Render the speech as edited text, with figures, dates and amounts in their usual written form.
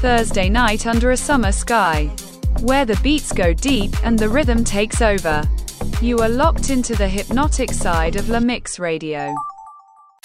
Thursday night under a summer sky, where the beats go deep and the rhythm takes over. You are locked into the hypnotic side of La Mix Radio.